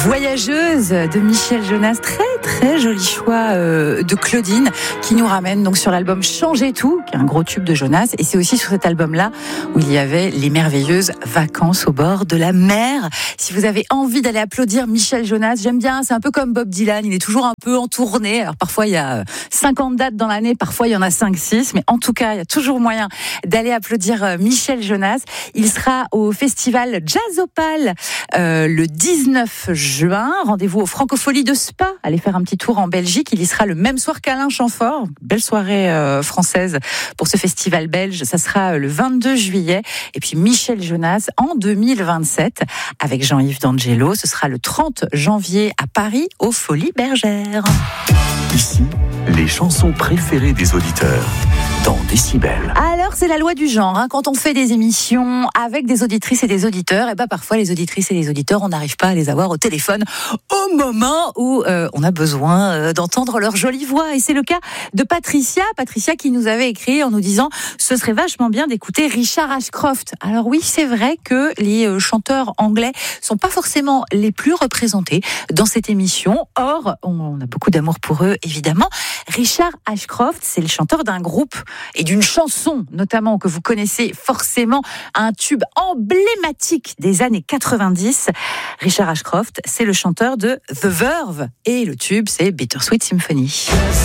Voyageuse de Michel Jonas, très joli choix de Claudine qui nous ramène donc sur l'album Changer tout, qui est un gros tube de Jonas, et c'est aussi sur cet album-là où il y avait les merveilleuses vacances au bord de la mer. Si vous avez envie d'aller applaudir Michel Jonas, j'aime bien, c'est un peu comme Bob Dylan, il est toujours un peu en tournée. Alors parfois il y a 50 dates dans l'année, parfois il y en a 5-6, mais en tout cas il y a toujours moyen d'aller applaudir Michel Jonas. Il sera au festival Jazzopal le 19 juin. Rendez-vous au Francofolie de Spa. Allez faire un petit tour en Belgique. Il y sera le même soir qu'Alain Chamfort. Belle soirée française pour ce festival belge. Ça sera le 22 juillet. Et puis Michel Jonas en 2027 avec Jean-Yves D'Angelo. Ce sera le 30 janvier à Paris aux Folies Bergères. Ici, les chansons préférées des auditeurs dans Décibel. Alors, c'est la loi du genre. Quand on fait des émissions avec des auditrices et des auditeurs, et parfois les auditrices et les auditeurs, on n'arrive pas à les avoir au téléphone au moment où on a besoin d'entendre leur jolie voix. Et c'est le cas de Patricia qui nous avait écrit en nous disant « Ce serait vachement bien d'écouter Richard Ashcroft ». Alors oui, c'est vrai que les chanteurs anglais sont pas forcément les plus représentés dans cette émission. Or, on a beaucoup d'amour pour eux, évidemment. Richard Ashcroft, c'est le chanteur d'un groupe et d'une chanson, notamment, que vous connaissez forcément, un tube emblématique des années 90. Richard Ashcroft, c'est le chanteur de The Verve, et le tube, c'est Bittersweet Symphony.